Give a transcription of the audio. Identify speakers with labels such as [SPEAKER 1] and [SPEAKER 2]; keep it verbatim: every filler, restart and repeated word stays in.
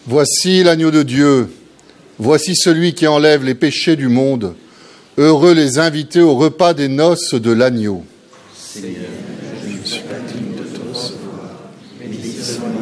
[SPEAKER 1] Voici l'agneau de Dieu, voici celui qui enlève les péchés du monde. Heureux les invités au repas des noces de l'agneau.
[SPEAKER 2] Seigneur, je ne suis pas digne de te recevoir, mais dis seulement